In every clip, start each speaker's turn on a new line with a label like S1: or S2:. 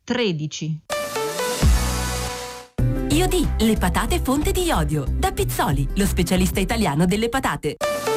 S1: 13.
S2: IOD, le patate fonte di iodio. Da Pizzoli, lo specialista italiano delle patate.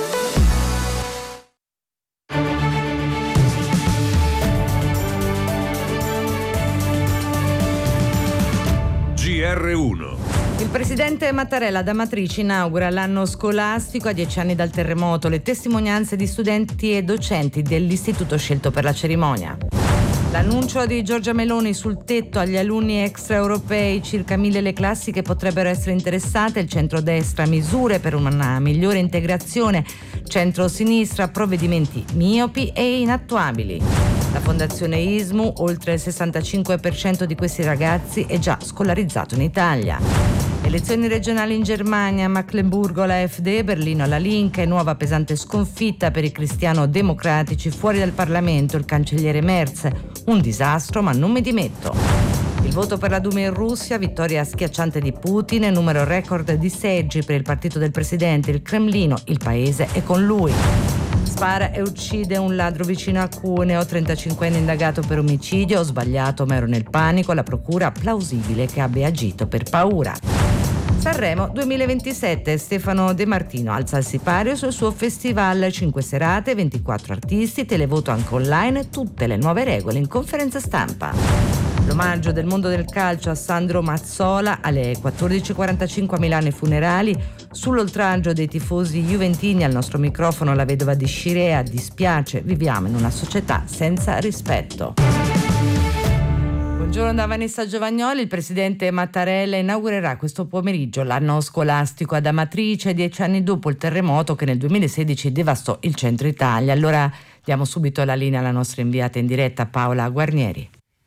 S3: GR1.
S4: Il presidente Mattarella ad Amatrice inaugura l'anno scolastico a 10 anni dal terremoto, le testimonianze di studenti e docenti dell'istituto scelto per la cerimonia. L'annuncio di Giorgia Meloni sul tetto agli alunni extraeuropei, circa 1000 le classi che potrebbero essere interessate, il centrodestra misure per una migliore integrazione, centro-sinistra provvedimenti miopi e inattuabili. La fondazione ISMU, oltre il 65% di questi ragazzi è già scolarizzato in Italia. Elezioni regionali in Germania, Mecklenburgo alla AfD, Berlino alla Linke, nuova pesante sconfitta per i cristiano-democratici, fuori dal Parlamento il cancelliere Merz. Un disastro, ma non mi dimetto. Il voto per la Duma in Russia, vittoria schiacciante di Putin, numero record di seggi per il partito del presidente, il Cremlino, il paese è con lui. Spara e uccide un ladro vicino a Cuneo, 35enne indagato per omicidio, ho sbagliato ma ero nel panico, la procura plausibile che abbia agito per paura. Sanremo 2027, Stefano De Martino alza il sipario sul suo festival, 5 serate, 24 artisti, televoto anche online, tutte le nuove regole in conferenza stampa. L'omaggio del mondo del calcio a Sandro Mazzola alle 14.45 a Milano i funerali. Sull'oltraggio dei tifosi juventini al nostro microfono la vedova di Scirea, dispiace, viviamo in una società senza rispetto. Buongiorno da Vanessa Giovagnoli. Il presidente Mattarella inaugurerà questo pomeriggio l'anno scolastico ad Amatrice, 10 anni dopo il terremoto che nel 2016 devastò il centro Italia. Allora diamo subito la linea alla nostra inviata in diretta Paola Guarnieri.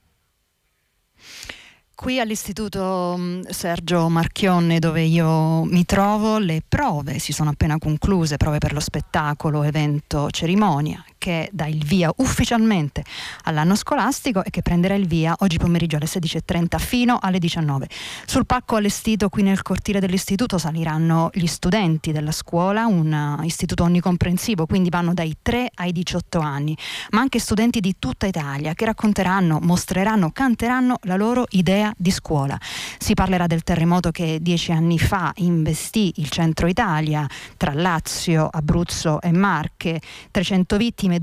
S5: Qui all'Istituto Sergio Marchionne, dove io mi trovo, le prove si sono appena concluse, prove per lo spettacolo, evento, cerimonia, che dà il via ufficialmente all'anno scolastico e che prenderà il via oggi pomeriggio alle 16.30 fino alle 19. Sul palco allestito qui nel cortile dell'istituto saliranno gli studenti della scuola, un istituto onnicomprensivo, quindi vanno dai 3 ai 18 anni, ma anche studenti di tutta Italia che racconteranno, mostreranno, canteranno la loro idea di scuola. Si parlerà del terremoto che 10 anni fa investì il centro Italia, tra Lazio, Abruzzo e Marche, 300 vittime,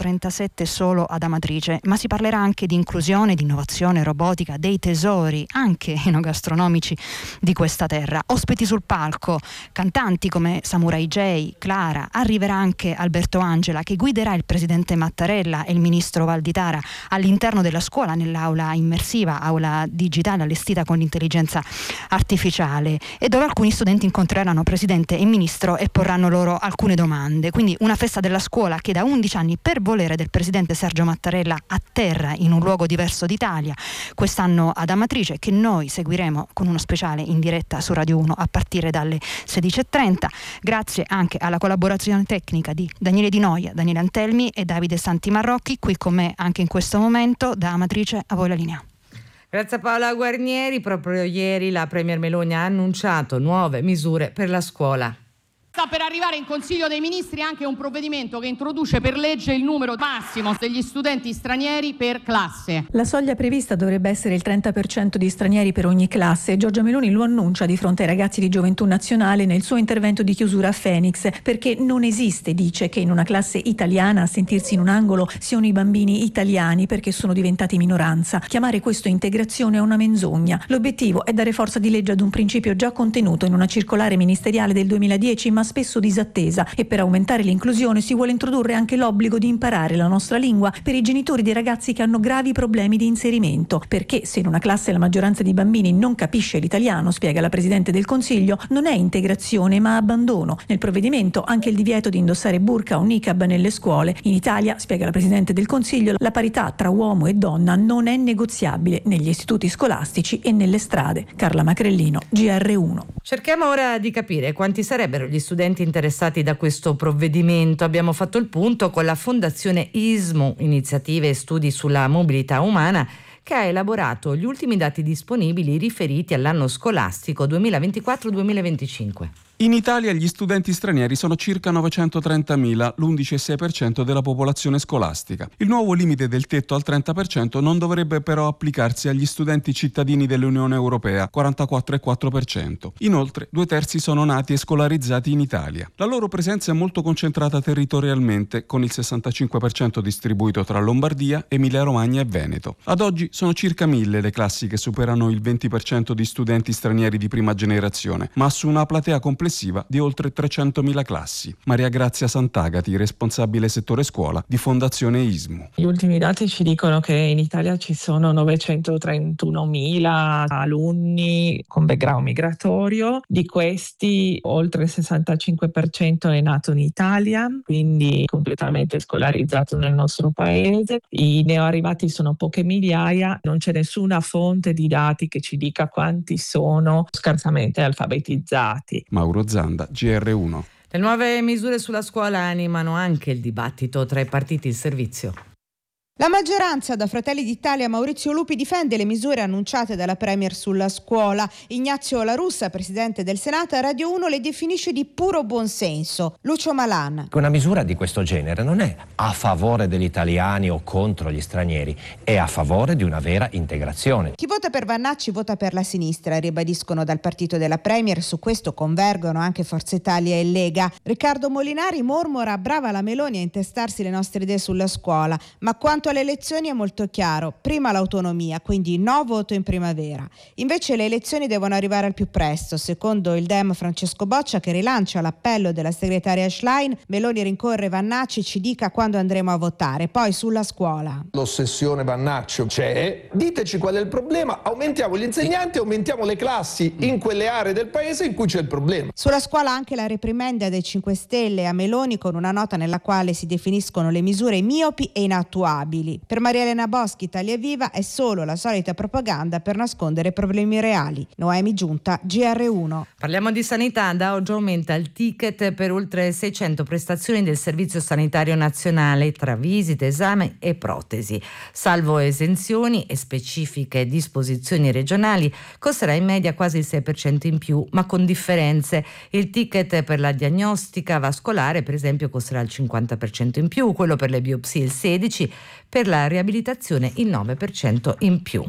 S5: 237 solo ad Amatrice, ma si parlerà anche di inclusione, di innovazione, robotica, dei tesori, anche enogastronomici di questa terra. Ospiti sul palco, cantanti come Samurai J, Clara, arriverà anche Alberto Angela che guiderà il presidente Mattarella e il ministro Valditara all'interno della scuola, nell'aula immersiva, aula digitale allestita con l'intelligenza artificiale, e dove alcuni studenti incontreranno presidente e ministro e porranno loro alcune domande. Quindi una festa della scuola che da 11 anni, per volere del presidente Sergio Mattarella, atterra in un luogo diverso d'Italia, quest'anno ad Amatrice, che noi seguiremo con uno speciale in diretta su Radio 1 a partire dalle 16.30, grazie anche alla collaborazione tecnica di Daniele Di Noia, Daniele Antelmi e Davide Santi Marrocchi, qui con me anche in questo momento. Da Amatrice a voi la linea.
S4: Grazie a Paola Guarnieri. Proprio ieri la Premier Meloni ha annunciato nuove misure per la scuola.
S6: Sta per arrivare in Consiglio dei Ministri anche un provvedimento che introduce per legge il numero massimo degli studenti stranieri per classe.
S7: La soglia prevista dovrebbe essere il 30% di stranieri per ogni classe. Giorgia Meloni lo annuncia di fronte ai ragazzi di Gioventù Nazionale nel suo intervento di chiusura a Phoenix, perché non esiste, dice, che in una classe italiana a sentirsi in un angolo siano i bambini italiani perché sono diventati minoranza. Chiamare questo integrazione è una menzogna. L'obiettivo è dare forza di legge ad un principio già contenuto in una circolare ministeriale del 2010, ma spesso disattesa, e per aumentare l'inclusione si vuole introdurre anche l'obbligo di imparare la nostra lingua per i genitori di ragazzi che hanno gravi problemi di inserimento, perché se in una classe la maggioranza di bambini non capisce l'italiano, spiega la Presidente del Consiglio, non è integrazione ma abbandono. Nel provvedimento anche il divieto di indossare burqa o niqab nelle scuole. In Italia, spiega la Presidente del Consiglio, la parità tra uomo e donna non è negoziabile negli istituti scolastici e nelle strade. Carla Macrellino, GR1.
S4: Cerchiamo ora di capire quanti sarebbero gli studenti interessati da questo provvedimento. Abbiamo fatto il punto con la Fondazione ISMU, Iniziative e Studi sulla Mobilità Umana, che ha elaborato gli ultimi dati disponibili riferiti all'anno scolastico 2024-2025.
S1: In Italia gli studenti stranieri sono circa 930.000, l'11,6% della popolazione scolastica. Il nuovo limite del tetto al 30% non dovrebbe però applicarsi agli studenti cittadini dell'Unione Europea, 44,4%. Inoltre, 2/3 sono nati e scolarizzati in Italia. La loro presenza è molto concentrata territorialmente, con il 65% distribuito tra Lombardia, Emilia-Romagna e Veneto. Ad oggi sono circa 1.000 le classi che superano il 20% di studenti stranieri di prima generazione, ma su una platea complessiva di oltre 300.000 classi. Maria Grazia Sant'Agati, responsabile settore scuola di Fondazione ISMU.
S3: Gli ultimi dati ci dicono che in Italia ci sono 931.000 alunni con background migratorio. Di questi oltre il 65% è nato in Italia, quindi completamente scolarizzato nel nostro paese. I neoarrivati sono poche migliaia, non c'è nessuna fonte di dati che ci dica quanti sono scarsamente alfabetizzati.
S1: Mauro Zanda, GR1.
S4: Le nuove misure sulla scuola animano anche il dibattito tra i partiti in servizio.
S8: La maggioranza, da Fratelli d'Italia Maurizio Lupi, difende le misure annunciate dalla Premier sulla scuola. Ignazio La Russa, presidente del Senato, a Radio 1 le definisce di puro buonsenso. Lucio Malan.
S9: Una misura di questo genere non è a favore degli italiani o contro gli stranieri, è a favore di una vera integrazione.
S8: Chi vota per Vannacci vota per la sinistra, ribadiscono dal partito della Premier. Su questo convergono anche Forza Italia e Lega. Riccardo Molinari mormora: brava la Meloni a intestarsi le nostre idee sulla scuola, ma quanto alle elezioni è molto chiaro: prima l'autonomia, quindi no voto in primavera. Invece le elezioni devono arrivare al più presto. Secondo il Dem Francesco Boccia, che rilancia l'appello della segretaria Schlein, Meloni rincorre Vannacci: ci dica quando andremo a votare. Poi sulla scuola.
S10: L'ossessione Vannacci c'è, diteci qual è il problema, aumentiamo gli insegnanti, aumentiamo le classi in quelle aree del paese in cui c'è il problema.
S8: Sulla scuola anche la reprimenda dei 5 Stelle a Meloni, con una nota nella quale si definiscono le misure miopi e inattuabili. Per Maria Elena Boschi, Italia Viva è solo la solita propaganda per nascondere problemi reali. Noemi Giunta, GR1.
S4: Parliamo di sanità. Da oggi aumenta il ticket per oltre 600 prestazioni del Servizio Sanitario Nazionale tra visite, esame e protesi. Salvo esenzioni e specifiche disposizioni regionali, costerà in media quasi il 6% in più, ma con differenze. Il ticket per la diagnostica vascolare, per esempio, costerà il 50% in più, quello per le biopsie il 16%, per la riabilitazione il 9% in più.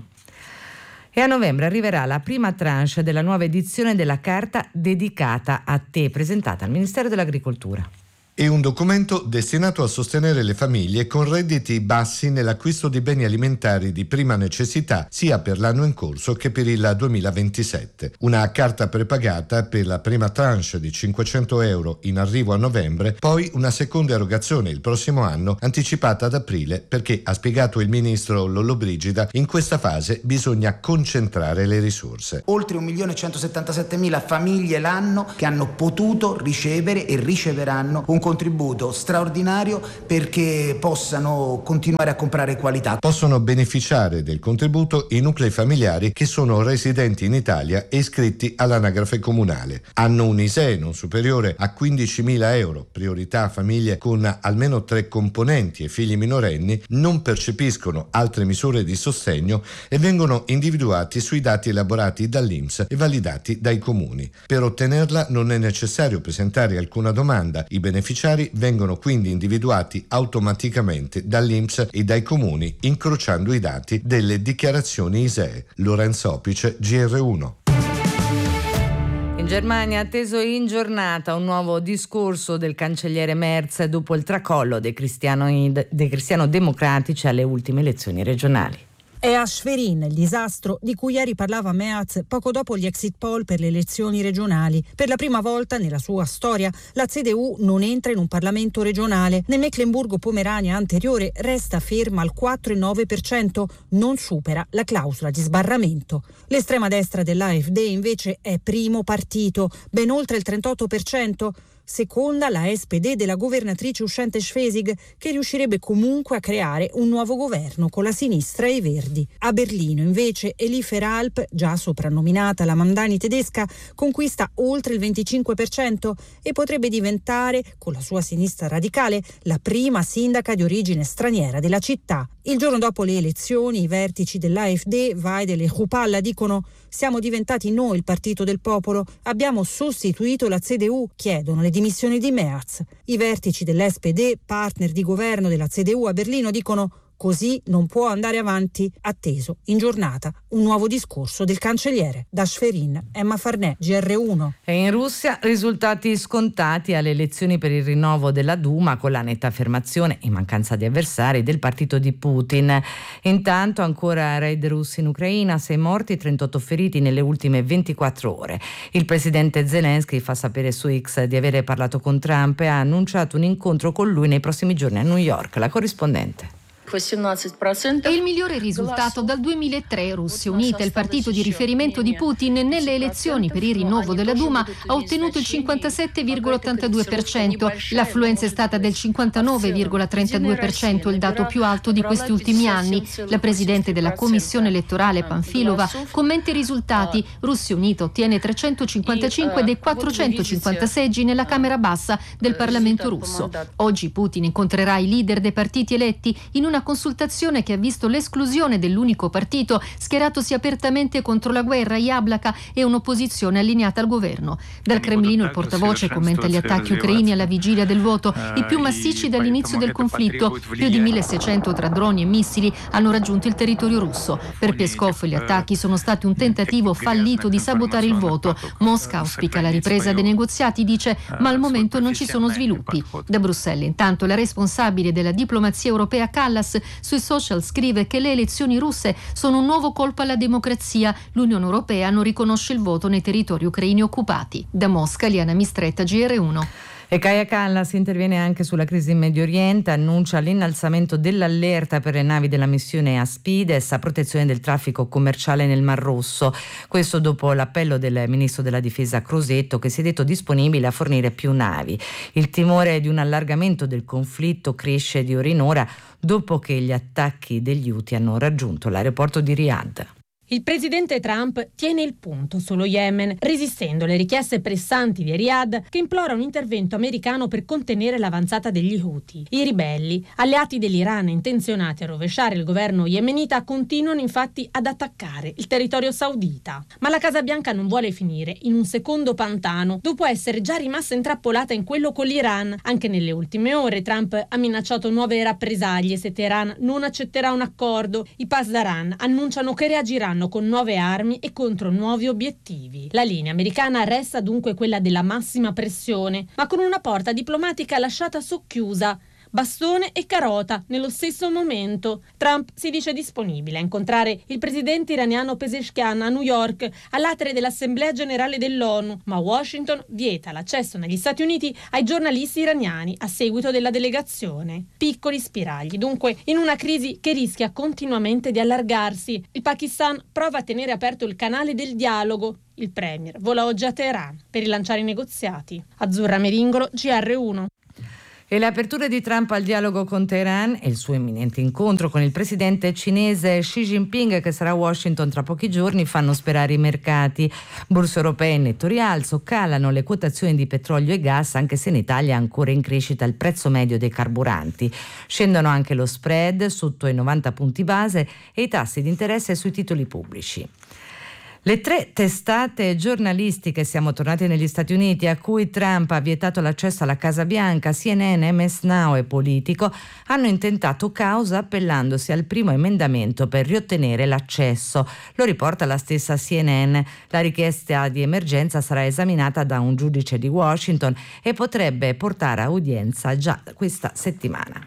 S4: E a novembre arriverà la prima tranche della nuova edizione della Carta dedicata a te, presentata al Ministero dell'Agricoltura.
S11: È un documento destinato a sostenere le famiglie con redditi bassi nell'acquisto di beni alimentari di prima necessità, sia per l'anno in corso che per il 2027. Una carta prepagata per la prima tranche di 500 euro in arrivo a novembre, poi una seconda erogazione il prossimo anno, anticipata ad aprile, perché, ha spiegato il ministro Lollobrigida, in questa fase bisogna concentrare le risorse.
S12: Oltre 1.177.000 famiglie l'anno che hanno potuto ricevere e riceveranno un contributo straordinario perché possano continuare a comprare qualità.
S11: Possono beneficiare del contributo i nuclei familiari che sono residenti in Italia e iscritti all'anagrafe comunale. Hanno un ISEE non superiore a 15.000 euro, priorità a famiglie con almeno 3 componenti e figli minorenni, non percepiscono altre misure di sostegno e vengono individuati sui dati elaborati dall'INPS e validati dai comuni. Per ottenerla non è necessario presentare alcuna domanda, i beneficiari vengono quindi individuati automaticamente dall'INPS e dai comuni, incrociando i dati delle dichiarazioni ISEE. Lorenzo Opice, GR1.
S4: In Germania, atteso in giornata un nuovo discorso del cancelliere Merz dopo il tracollo dei cristiano-democratici alle ultime elezioni regionali.
S13: È a Schwerin il disastro di cui ieri parlava Merz poco dopo gli exit poll per le elezioni regionali. Per la prima volta nella sua storia la CDU non entra in un Parlamento regionale. Nel Mecklenburgo-Pomerania anteriore resta ferma al 4,9%, non supera la clausola di sbarramento. L'estrema destra dell'AfD invece è primo partito, ben oltre il 38%. seconda la SPD della governatrice uscente Schwesig, che riuscirebbe comunque a creare un nuovo governo con la sinistra e i Verdi. A Berlino invece Elie Feralp, già soprannominata la Mamdani tedesca, conquista oltre il 25% e potrebbe diventare, con la sua sinistra radicale, la prima sindaca di origine straniera della città. Il giorno dopo le elezioni i vertici dell'AfD, Weidel e Rupalla dicono: siamo diventati noi il partito del popolo, abbiamo sostituito la CDU, chiedono le dimissioni di Merz. I vertici dell'SPD, partner di governo della CDU a Berlino, dicono: così non può andare avanti. Atteso in giornata un nuovo discorso del cancelliere. Da Schwerin, Emma Farnè, GR1.
S4: E in Russia risultati scontati alle elezioni per il rinnovo della Duma, con la netta affermazione, in mancanza di avversari, del partito di Putin. Intanto ancora raid russi in Ucraina, 6 morti, 38 feriti nelle ultime 24 ore. Il presidente Zelensky fa sapere su X di avere parlato con Trump e ha annunciato un incontro con lui nei prossimi giorni a New York. La corrispondente.
S14: È il migliore risultato dal 2003. Russia Unita, il partito di riferimento di Putin, nelle elezioni per il rinnovo della Duma ha ottenuto il 57,82%. L'affluenza è stata del 59,32%, il dato più alto di questi ultimi anni. La presidente della commissione elettorale Panfilova commenta i risultati. Russia Unita ottiene 355 dei 450 seggi nella Camera Bassa del Parlamento russo. Oggi Putin incontrerà i leader dei partiti eletti in una consultazione che ha visto l'esclusione dell'unico partito schieratosi apertamente contro la guerra, Yablaka, e un'opposizione allineata al governo. Dal Cremlino il portavoce commenta gli attacchi ucraini alla vigilia del voto, i più massicci dall'inizio del conflitto. Più di 1.600 tra droni e missili hanno raggiunto il territorio russo. Per Peskov gli attacchi sono stati un tentativo fallito di sabotare il voto. Mosca auspica la ripresa dei negoziati, dice, ma al momento non ci sono sviluppi. Da Bruxelles intanto la responsabile della diplomazia europea Callas sui social scrive che le elezioni russe sono un nuovo colpo alla democrazia. L'Unione Europea non riconosce il voto nei territori ucraini occupati. Da Mosca, Liana Mistretta, GR1.
S4: E Kaja Kallas interviene anche sulla crisi in Medio Oriente, annuncia l'innalzamento dell'allerta per le navi della missione Aspides a protezione del traffico commerciale nel Mar Rosso. Questo dopo l'appello del ministro della difesa Crosetto, che si è detto disponibile a fornire più navi. Il timore di un allargamento del conflitto cresce di ora in ora dopo che gli attacchi degli Houthi hanno raggiunto l'aeroporto di Riyadh.
S15: Il presidente Trump tiene il punto sullo Yemen, resistendo alle richieste pressanti di Riyadh, che implora un intervento americano per contenere l'avanzata degli Houthi. I ribelli, alleati dell'Iran intenzionati a rovesciare il governo yemenita, continuano infatti ad attaccare il territorio saudita. Ma la Casa Bianca non vuole finire in un secondo pantano, dopo essere già rimasta intrappolata in quello con l'Iran. Anche nelle ultime ore Trump ha minacciato nuove rappresaglie se Teheran non accetterà un accordo. I Pasdaran annunciano che reagiranno con nuove armi e contro nuovi obiettivi. La linea americana resta dunque quella della massima pressione, ma con una porta diplomatica lasciata socchiusa. Bastone e carota nello stesso momento. Trump si dice disponibile a incontrare il presidente iraniano Pezeshkian a New York, all'atere dell'Assemblea Generale dell'ONU, ma Washington vieta l'accesso negli Stati Uniti ai giornalisti iraniani a seguito della delegazione. Piccoli spiragli, dunque, in una crisi che rischia continuamente di allargarsi. Il Pakistan prova a tenere aperto il canale del dialogo. Il premier vola oggi a Teheran per rilanciare i negoziati. Azzurra Meringolo, GR1.
S4: E le aperture di Trump al dialogo con Teheran e il suo imminente incontro con il presidente cinese Xi Jinping, che sarà a Washington tra pochi giorni, fanno sperare i mercati. Borse europee in netto rialzo, calano le quotazioni di petrolio e gas, anche se in Italia è ancora in crescita il prezzo medio dei carburanti. Scendono anche lo spread sotto i 90 punti base e i tassi di interesse sui titoli pubblici. Le 3 testate giornalistiche, siamo tornati negli Stati Uniti, a cui Trump ha vietato l'accesso alla Casa Bianca, CNN, MS Now e Politico, hanno intentato causa appellandosi al primo emendamento per riottenere l'accesso. Lo riporta la stessa CNN. La richiesta di emergenza sarà esaminata da un giudice di Washington e potrebbe portare a udienza già questa settimana.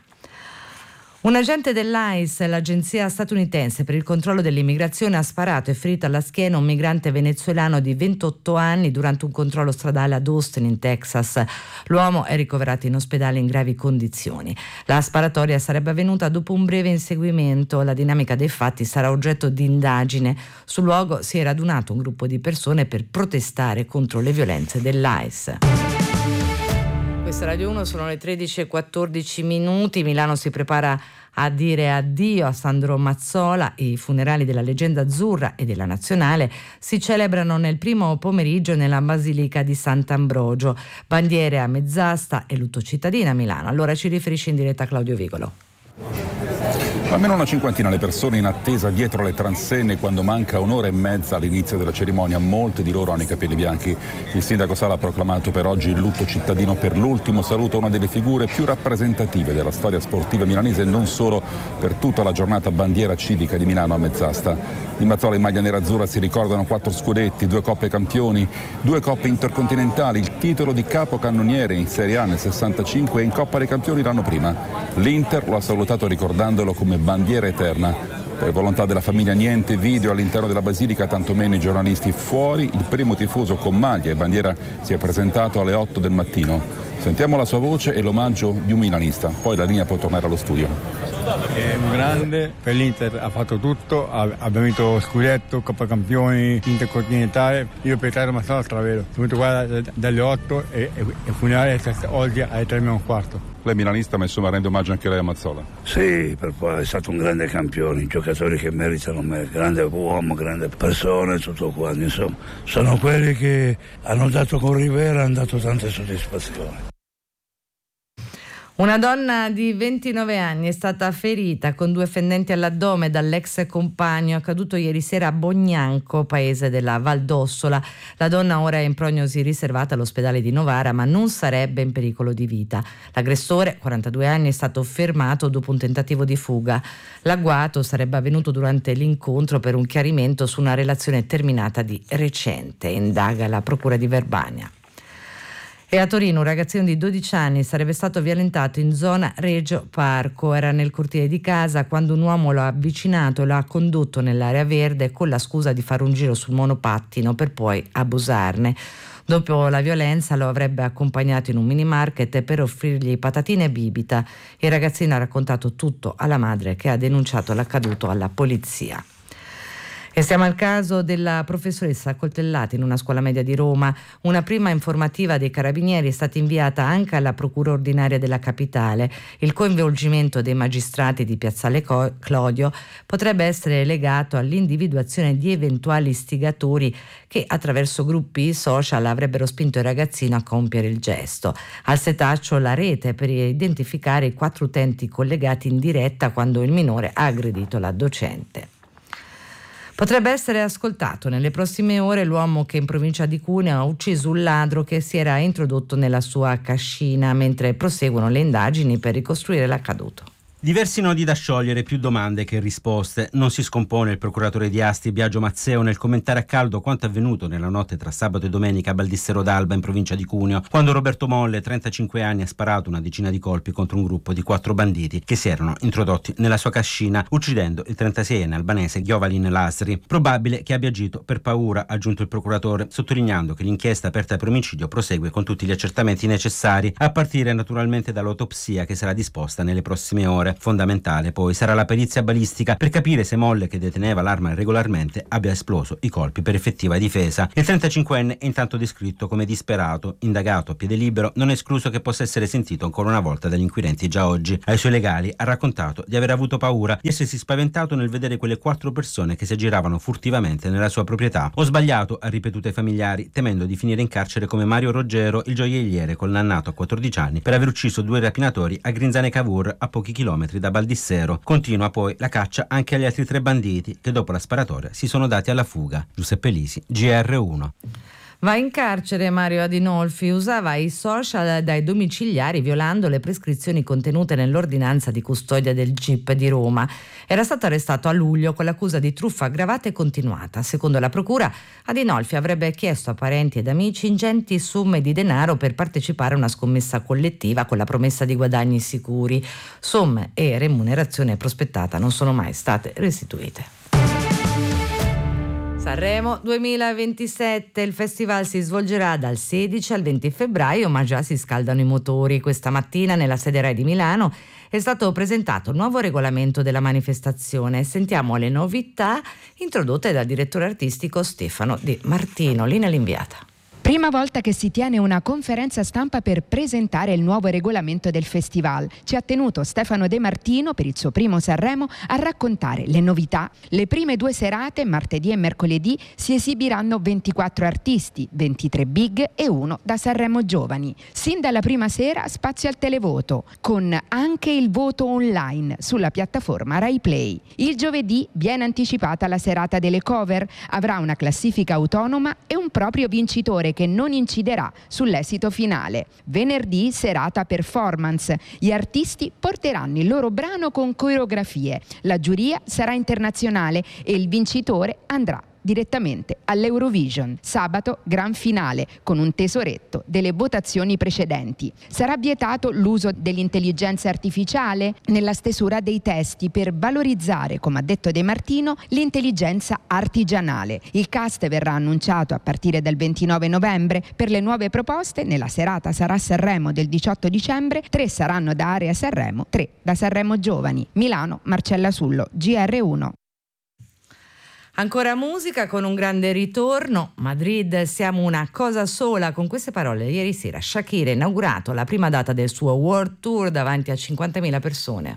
S4: Un agente dell'ICE, l'agenzia statunitense per il controllo dell'immigrazione, ha sparato e ferito alla schiena un migrante venezuelano di 28 anni durante un controllo stradale ad Austin, in Texas. L'uomo è ricoverato in ospedale in gravi condizioni. La sparatoria sarebbe avvenuta dopo un breve inseguimento. La dinamica dei fatti sarà oggetto di indagine. Sul luogo si è radunato un gruppo di persone per protestare contro le violenze dell'ICE. Questa è Radio 1, sono le 13:14. Milano si prepara a dire addio a Sandro Mazzola. I funerali della leggenda azzurra e della nazionale si celebrano nel primo pomeriggio nella Basilica di Sant'Ambrogio. Bandiere a mezz'asta e lutto cittadino a Milano. Allora ci riferisce in diretta Claudio Vigolo.
S16: Almeno una cinquantina le persone in attesa dietro le transenne quando manca un'ora e mezza all'inizio della cerimonia. Molte di loro hanno i capelli bianchi. Il sindaco Sala ha proclamato per oggi il lutto cittadino per l'ultimo saluto a una delle figure più rappresentative della storia sportiva milanese e non solo, per tutta la giornata bandiera civica di Milano a mezz'asta. Di Mazzola in maglia nerazzurra si ricordano 4 scudetti, 2 coppe campioni, 2 coppe intercontinentali, il titolo di capocannoniere in Serie A nel 65 e in Coppa dei Campioni l'anno prima. L'Inter lo ha salutato ricordandolo come bandiera eterna. Per volontà della famiglia niente video all'interno della Basilica, tantomeno i giornalisti fuori. Il primo tifoso con maglia e bandiera si è presentato alle 8 del mattino. Sentiamo la sua voce e l'omaggio di un milanista, poi la linea può tornare allo studio.
S17: È un grande, per l'Inter ha fatto tutto, abbiamo vinto scudetto, Coppa Campioni, intercontinentale. Io per Sandro Mazzola sono venuto qua dalle 8 e funerale oggi alle 3:15.
S16: Lei milanista, ma insomma rende omaggio anche lei a Mazzola?
S18: Sì, è stato un grande campione, giocatori che meritano me, grande uomo, grande persona e tutto quanto, insomma. Sono quelli che hanno dato con Rivera, hanno dato tante soddisfazioni.
S4: Una donna di 29 anni è stata ferita con 2 fendenti all'addome dall'ex compagno, accaduto ieri sera a Bognanco, paese della Val d'Ossola. La donna ora è in prognosi riservata all'ospedale di Novara, ma non sarebbe in pericolo di vita. L'aggressore, 42 anni, è stato fermato dopo un tentativo di fuga. L'agguato sarebbe avvenuto durante l'incontro per un chiarimento su una relazione terminata di recente, indaga la procura di Verbania. E a Torino un ragazzino di 12 anni sarebbe stato violentato in zona Regio Parco. Era nel cortile di casa quando un uomo lo ha avvicinato e lo ha condotto nell'area verde con la scusa di fare un giro sul monopattino per poi abusarne. Dopo la violenza lo avrebbe accompagnato in un mini market per offrirgli patatine e bibita. Il ragazzino ha raccontato tutto alla madre, che ha denunciato l'accaduto alla polizia. E siamo al caso della professoressa accoltellata in una scuola media di Roma. Una prima informativa dei carabinieri è stata inviata anche alla procura ordinaria della capitale. Il coinvolgimento dei magistrati di Piazzale Clodio potrebbe essere legato all'individuazione di eventuali istigatori che attraverso gruppi social avrebbero spinto il ragazzino a compiere il gesto. Al setaccio la rete per identificare i 4 utenti collegati in diretta quando il minore ha aggredito la docente. Potrebbe essere ascoltato nelle prossime ore l'uomo che in provincia di Cuneo ha ucciso un ladro che si era introdotto nella sua cascina, mentre proseguono le indagini per ricostruire l'accaduto.
S19: Diversi nodi da sciogliere, più domande che risposte. Non si scompone il procuratore di Asti, Biagio Mazzeo, nel commentare a caldo quanto avvenuto nella notte tra sabato e domenica a Baldissero d'Alba, in provincia di Cuneo, quando Roberto Molle, 35 anni, ha sparato una decina di colpi contro un gruppo di 4 banditi che si erano introdotti nella sua cascina, uccidendo il 36enne albanese Giovalin Lasri. Probabile che abbia agito per paura, ha aggiunto il procuratore, sottolineando che l'inchiesta aperta per omicidio prosegue con tutti gli accertamenti necessari, a partire naturalmente dall'autopsia che sarà disposta nelle prossime ore. Fondamentale poi sarà la perizia balistica per capire se Molle, che deteneva l'arma regolarmente, abbia esploso i colpi per effettiva difesa. Il 35enne è intanto descritto come disperato, indagato a piede libero, non è escluso che possa essere sentito ancora una volta dagli inquirenti già oggi. Ai suoi legali ha raccontato di aver avuto paura, di essersi spaventato nel vedere quelle 4 persone che si aggiravano furtivamente nella sua proprietà. Ho sbagliato, ha ripetuto ai familiari, temendo di finire in carcere come Mario Roggero, il gioielliere col nannato a 14 anni, per aver ucciso 2 rapinatori a Grinzane Cavour, a pochi chilometri da Baldissero. Continua poi la caccia anche agli altri 3 banditi che dopo la sparatoria si sono dati alla fuga. Giuseppe Lisi, GR1.
S4: Va in carcere Mario Adinolfi, usava i social dai domiciliari violando le prescrizioni contenute nell'ordinanza di custodia del GIP di Roma. Era stato arrestato a luglio con l'accusa di truffa aggravata e continuata. Secondo la procura, Adinolfi avrebbe chiesto a parenti ed amici ingenti somme di denaro per partecipare a una scommessa collettiva con la promessa di guadagni sicuri. Somme e remunerazione prospettata non sono mai state restituite. Sanremo 2027, il festival si svolgerà dal 16 al 20 febbraio, ma già si scaldano i motori. Questa mattina nella sede Rai di Milano è stato presentato il nuovo regolamento della manifestazione. Sentiamo le novità introdotte dal direttore artistico Stefano Di Martino. Linea l'inviata.
S20: Prima volta che si tiene una conferenza stampa per presentare il nuovo regolamento del festival. Ci ha tenuto Stefano De Martino per il suo primo Sanremo a raccontare le novità. Le prime 2 serate, martedì e mercoledì, si esibiranno 24 artisti, 23 big e 1 da Sanremo Giovani. Sin dalla prima sera spazio al televoto, con anche il voto online sulla piattaforma Rai Play. Il giovedì viene anticipata la serata delle cover, avrà una classifica autonoma e un proprio vincitore che non inciderà sull'esito finale. Venerdì serata performance. Gli artisti porteranno il loro brano con coreografie. La giuria sarà internazionale e il vincitore andrà direttamente all'Eurovision. Sabato gran finale con un tesoretto delle votazioni precedenti. Sarà vietato l'uso dell'intelligenza artificiale nella stesura dei testi per valorizzare, come ha detto De Martino, l'intelligenza artigianale. Il cast verrà annunciato a partire dal 29 novembre. Per le nuove proposte nella serata sarà Sanremo del 18 dicembre, 3 saranno da Area Sanremo, 3 da Sanremo Giovani. Milano, Marcella Sullo, GR1.
S4: Ancora musica con un grande ritorno. Madrid, siamo una cosa sola. Con queste parole ieri sera Shakira ha inaugurato la prima data del suo World Tour davanti a 50.000 persone.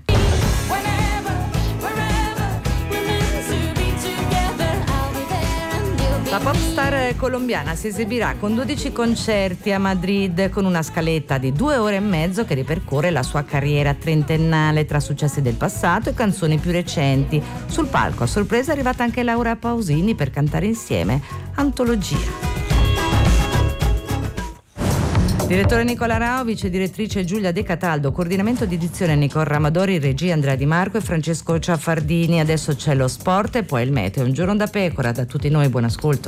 S4: La pop star colombiana si esibirà con 12 concerti a Madrid con una scaletta di 2 ore e mezzo che ripercorre la sua carriera trentennale tra successi del passato e canzoni più recenti. Sul palco a sorpresa è arrivata anche Laura Pausini per cantare insieme Antologia. Direttore Nicola Rao, vice direttrice Giulia De Cataldo, coordinamento di edizione Nicole Ramadori, regia Andrea Di Marco e Francesco Ciaffardini. Adesso c'è lo sport e poi il meteo. Un giorno da pecora, da tutti noi, buon ascolto.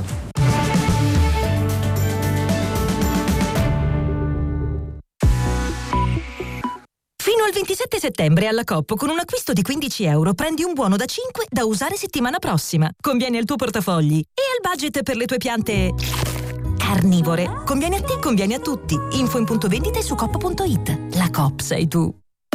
S21: Fino al 27 settembre alla Coop con un acquisto di €15 prendi un buono da 5 da usare settimana prossima. Conviene al tuo portafogli e al budget per le tue piante carnivore. Conviene a te, conviene a tutti. Info in punto vendita e su coop.it. La Coop sei tu.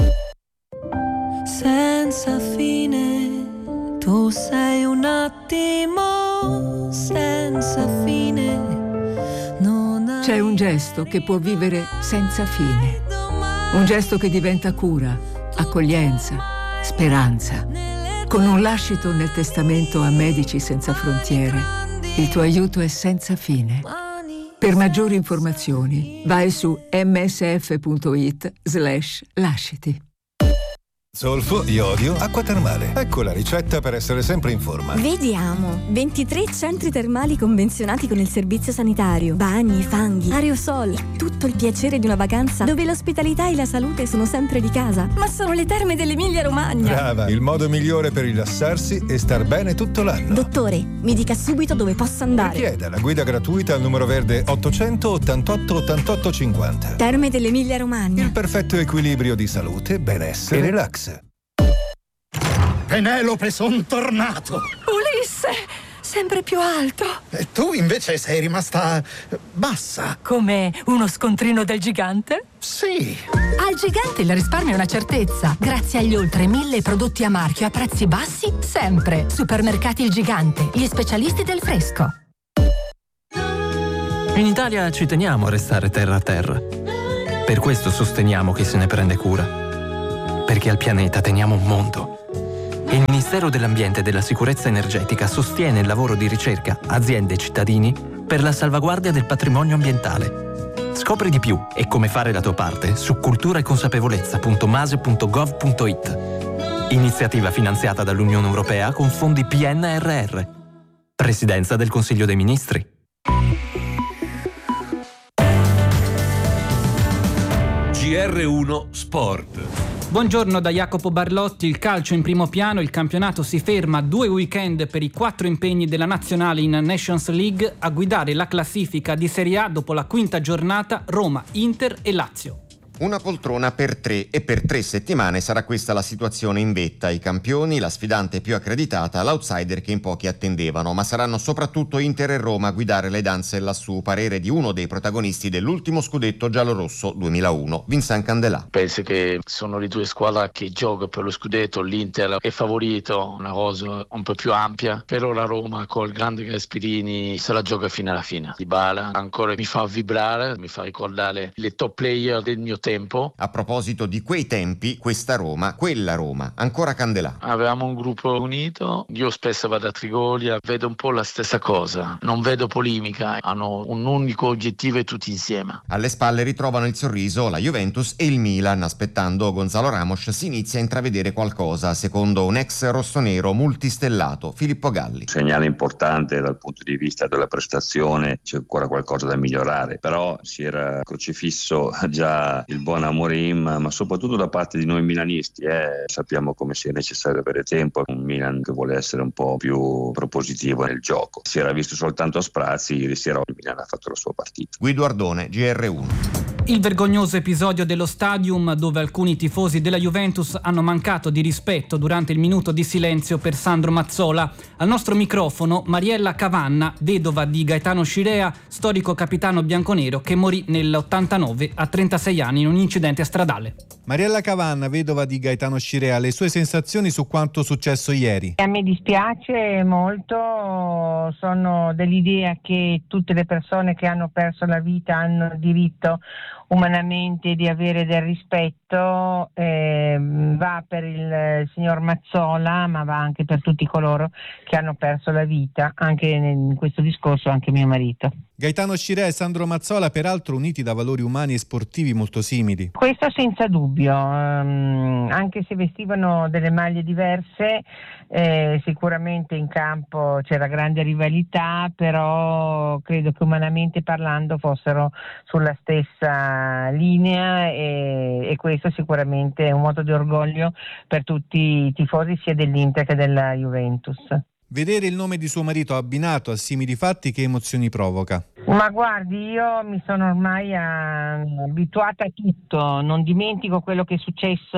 S22: Senza fine, tu sei un attimo senza fine.
S23: C'è un gesto che può vivere senza fine. Un gesto che diventa cura, accoglienza, speranza. Con un lascito nel testamento a Medici Senza Frontiere, il tuo aiuto è senza fine. Per maggiori informazioni vai su msf.it/lasciti.
S24: Zolfo, iodio, acqua termale. Ecco la ricetta per essere sempre in forma.
S25: Vediamo. 23 centri termali convenzionati con il servizio sanitario. Bagni, fanghi, aerosol. Tutto il piacere di una vacanza dove l'ospitalità e la salute sono sempre di casa. Ma sono le terme dell'Emilia-Romagna.
S24: Brava, il modo migliore per rilassarsi e star bene tutto l'anno.
S25: Dottore, mi dica subito dove posso andare.
S24: Richieda la guida gratuita al numero verde 888 88 50.
S25: Terme dell'Emilia-Romagna.
S24: Il perfetto equilibrio di salute, benessere e relax.
S26: Penelope, son tornato!
S25: Ulisse, sempre più alto.
S26: E tu invece sei rimasta bassa.
S25: Come uno scontrino del gigante?
S26: Sì.
S2: Al gigante il risparmio è una certezza. Grazie agli oltre 1000 prodotti a marchio a prezzi bassi, sempre. Supermercati Il Gigante, gli specialisti del fresco.
S27: In Italia ci teniamo a restare terra a terra. Per questo sosteniamo chi se ne prende cura. Perché al pianeta teniamo un mondo. Il Ministero dell'Ambiente e della Sicurezza Energetica sostiene il lavoro di ricerca, aziende e cittadini per la salvaguardia del patrimonio ambientale. Scopri di più e come fare la tua parte su culturaeconsapevolezza.mase.gov.it. Iniziativa finanziata dall'Unione Europea con fondi PNRR. Presidenza del Consiglio dei Ministri.
S28: GR1 Sport.
S29: Buongiorno da Jacopo Barlotti. Il calcio in primo piano, il campionato si ferma a 2 weekend per i 4 impegni della nazionale in Nations League. A guidare la classifica di Serie A dopo la quinta giornata Roma, Inter e Lazio.
S1: Una poltrona per 3 e per 3 settimane sarà questa la situazione in vetta. I campioni, la sfidante più accreditata, l'outsider che in pochi attendevano, ma saranno soprattutto Inter e Roma a guidare le danze lassù, parere di uno dei protagonisti dell'ultimo scudetto giallorosso 2001, Vincent Candelà.
S3: Penso che sono le due squadre che giocano per lo scudetto, l'Inter è favorito, una cosa un po' più ampia, però la Roma col grande Gasperini se la gioca fino alla fine. Dybala ancora mi fa vibrare, mi fa ricordare le top player del mio tempo.
S1: A proposito di quei tempi, questa Roma, quella Roma, ancora Candelà.
S3: Avevamo un gruppo unito, io spesso vado a Trigoria, vedo un po' la stessa cosa, non vedo polemica, hanno un unico obiettivo e tutti insieme.
S1: Alle spalle ritrovano il sorriso la Juventus e il Milan, aspettando Gonzalo Ramos si inizia a intravedere qualcosa, secondo un ex rossonero multistellato, Filippo Galli.
S5: Segnale importante dal punto di vista della prestazione, c'è ancora qualcosa da migliorare, però si era crocifisso già il buon Amorim, ma soprattutto da parte di noi milanisti. Sappiamo come sia necessario avere tempo, un Milan che vuole essere un po' più propositivo nel gioco. Si era visto soltanto a sprazzi, ieri sera il Milan ha fatto la sua partita.
S1: Guido Ardone, GR1.
S29: Il vergognoso episodio dello Stadium, dove alcuni tifosi della Juventus hanno mancato di rispetto durante il minuto di silenzio per Sandro Mazzola. Al nostro microfono Mariella Cavanna, vedova di Gaetano Scirea, storico capitano bianconero che morì nell'89 a 36 anni in un incidente stradale.
S6: Mariella Cavanna, vedova di Gaetano Scirea, le sue sensazioni su quanto successo ieri?
S7: A me dispiace molto, sono dell'idea che tutte le persone che hanno perso la vita hanno diritto umanamente di avere del rispetto, va per il signor Mazzola, ma va anche per tutti coloro che hanno perso la vita, anche in questo discorso anche mio marito.
S6: Gaetano Scirea e Sandro Mazzola, peraltro uniti da valori umani e sportivi molto simili.
S7: Questo senza dubbio, anche se vestivano delle maglie diverse, sicuramente in campo c'era grande rivalità, però credo che umanamente parlando fossero sulla stessa linea e questo sicuramente è un moto di orgoglio per tutti i tifosi sia dell'Inter che della Juventus.
S6: Vedere il nome di suo marito abbinato a simili fatti, che emozioni provoca?
S7: Ma guardi, io mi sono ormai abituata a tutto, non dimentico quello che è successo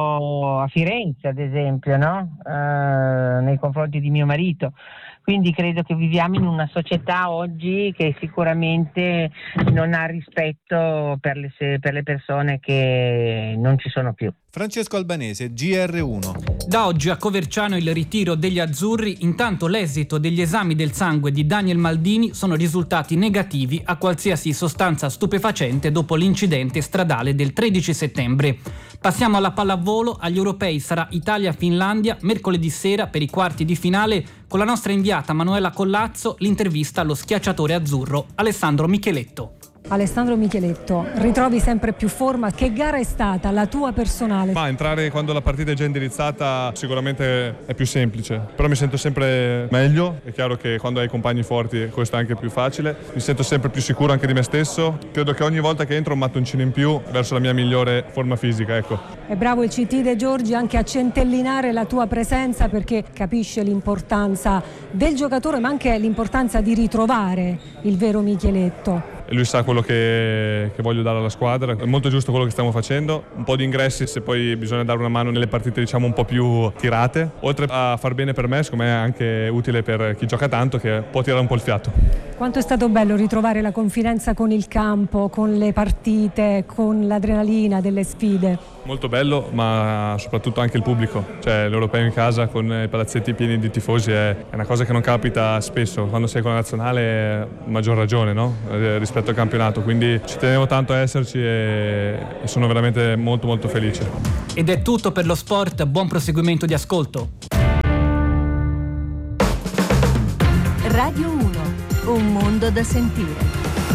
S7: a Firenze, ad esempio, no? Nei confronti di mio marito. Quindi credo che viviamo in una società oggi che sicuramente non ha rispetto per le persone che non ci sono più.
S6: Francesco Albanese, GR1.
S29: Da oggi a Coverciano il ritiro degli azzurri, intanto l'esito degli esami del sangue di Daniel Maldini sono risultati negativi a qualsiasi sostanza stupefacente dopo l'incidente stradale del 13 settembre. Passiamo alla pallavolo, agli europei sarà Italia-Finlandia mercoledì sera per i quarti di finale, con la nostra inviata Manuela Collazzo, l'intervista allo schiacciatore azzurro Alessandro Micheletto.
S8: Alessandro Micheletto, ritrovi sempre più forma. Che gara è stata la tua personale?
S9: Ma entrare quando la partita è già indirizzata sicuramente è più semplice, però mi sento sempre meglio. È chiaro che quando hai compagni forti questo è anche più facile. Mi sento sempre più sicuro anche di me stesso. Credo che ogni volta che entro un mattoncino in più verso la mia migliore forma fisica, ecco.
S8: È bravo il CT De Giorgi anche a centellinare la tua presenza, perché capisce l'importanza del giocatore ma anche l'importanza di ritrovare il vero Micheletto.
S9: E lui sa quello che voglio dare alla squadra, è molto giusto quello che stiamo facendo, un po' di ingressi se poi bisogna dare una mano nelle partite diciamo un po' più tirate, oltre a far bene per me, secondo me è anche utile per chi gioca tanto, che può tirare un po' il fiato.
S8: Quanto è stato bello ritrovare la confidenza con il campo, con le partite, con l'adrenalina delle sfide.
S9: Molto bello, ma soprattutto anche il pubblico, cioè l'europeo in casa con i palazzetti pieni di tifosi è una cosa che non capita spesso, quando sei con la nazionale maggior ragione, no? Rispetto al campionato, quindi ci tenevo tanto a esserci e sono veramente molto molto felice.
S29: Ed è tutto per lo sport, buon proseguimento di ascolto.
S22: Radio 1, un mondo da sentire.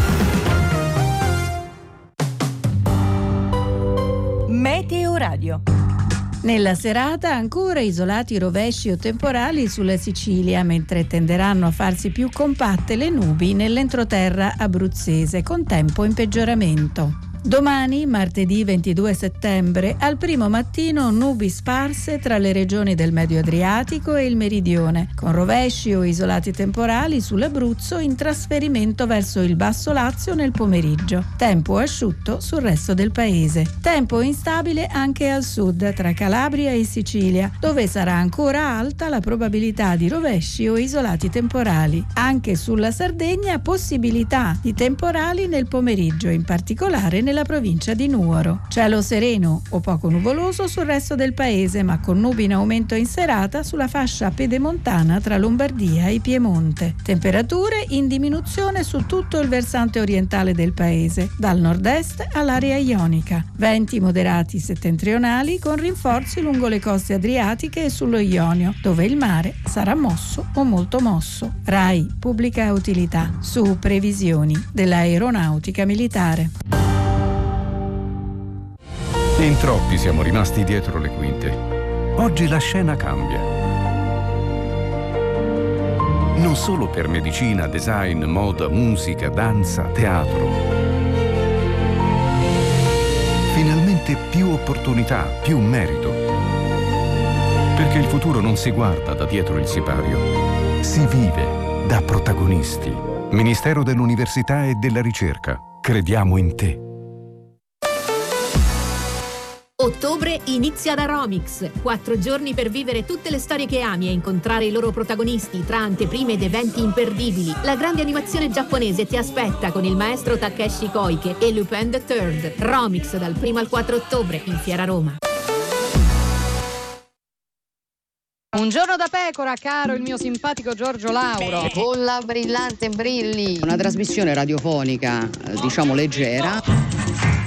S22: Meteo Radio. Nella serata ancora isolati rovesci o temporali sulla Sicilia, mentre tenderanno a farsi più compatte le nubi nell'entroterra abruzzese, con tempo in peggioramento. Domani, martedì 22 settembre, al primo mattino nubi sparse tra le regioni del Medio Adriatico e il Meridione, con rovesci o isolati temporali sull'Abruzzo in trasferimento verso il Basso Lazio nel pomeriggio. Tempo asciutto sul resto del paese. Tempo instabile anche al sud, tra Calabria e Sicilia, dove sarà ancora alta la probabilità di rovesci o isolati temporali. Anche sulla Sardegna possibilità di temporali nel pomeriggio, in particolare nella provincia di Nuoro. Cielo sereno o poco nuvoloso sul resto del paese, ma con nubi in aumento in serata sulla fascia pedemontana tra Lombardia e Piemonte. Temperature in diminuzione su tutto il versante orientale del paese, dal nord-est all'area ionica. Venti moderati settentrionali con rinforzi lungo le coste adriatiche e sullo Ionio, dove il mare sarà mosso o molto mosso. RAI Pubblica Utilità, su previsioni dell'aeronautica militare.
S10: In troppi siamo rimasti dietro le quinte. Oggi la scena cambia. Non solo per medicina, design, moda, musica, danza, teatro. Finalmente più opportunità, più merito. Perché il futuro non si guarda da dietro il sipario, si vive da protagonisti. Ministero dell'Università e della Ricerca. Crediamo in te.
S11: Ottobre inizia da Romix. 4 giorni per vivere tutte le storie che ami e incontrare i loro protagonisti tra anteprime ed eventi imperdibili. La grande animazione giapponese ti aspetta con il maestro Takeshi Koike e Lupin the Third. Romix dal 1 al 4 ottobre in Fiera Roma.
S12: Un giorno da pecora, caro il mio simpatico Giorgio Lauro.
S13: Con la brillante Brilli. Una trasmissione radiofonica, diciamo leggera.